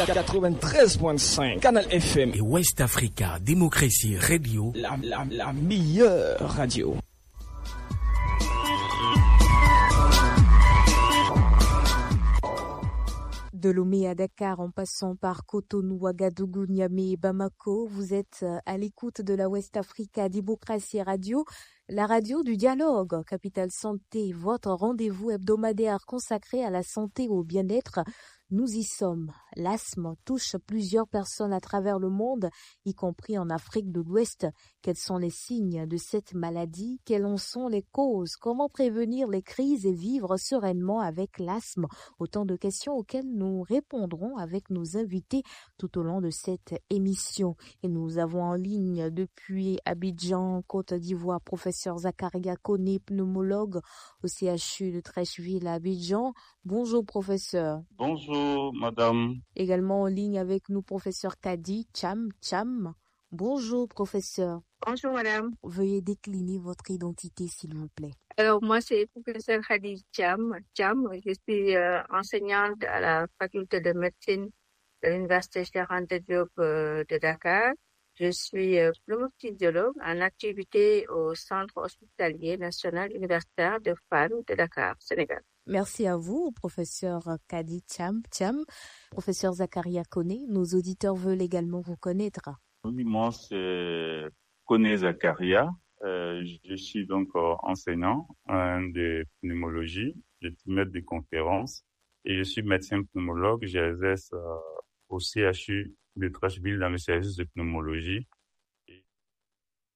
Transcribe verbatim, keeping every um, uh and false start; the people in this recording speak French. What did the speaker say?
quatre-vingt-treize virgule cinq Canal F M et West Africa Démocratie Radio, la, la, la meilleure radio. De Lomé à Dakar, en passant par Cotonou, Ouagadougou, Niamey et Bamako, vous êtes à l'écoute de la West Africa Démocratie Radio, la radio du dialogue. Capital Santé, votre rendez-vous hebdomadaire consacré à la santé et au bien-être. Nous y sommes. L'asthme touche plusieurs personnes à travers le monde, y compris en Afrique de l'Ouest. Quels sont les signes de cette maladie? Quelles en sont les causes? Comment prévenir les crises et vivre sereinement avec l'asthme? Autant de questions auxquelles nous répondrons avec nos invités tout au long de cette émission. Et nous avons en ligne depuis Abidjan, Côte d'Ivoire, professeur Zakaria Koné, pneumologue au C H U de Treichville à Abidjan. Bonjour professeur. Bonjour madame. Également en ligne avec nous professeur Kadi Cham Cham. Bonjour professeur. Bonjour madame. Veuillez décliner votre identité s'il vous plaît. Alors moi c'est professeur Kadi Cham Cham. Je suis euh, enseignante à la faculté de médecine de l'université Cheikh Anta Diop euh, de Dakar. Je suis euh, pneumophysiologue en activité au centre hospitalier national universitaire de Fann de Dakar, Sénégal. Merci à vous, professeur Kadi Cham Cham. Professeur Zakaria Koné, nos auditeurs veulent également vous connaître. Oui, moi c'est Koné Zakaria. Euh, je suis donc euh, enseignant hein, de pneumologie, je suis maître de conférences et je suis médecin pneumologue. J'exerce euh, au C H U de Treichville dans le service de pneumologie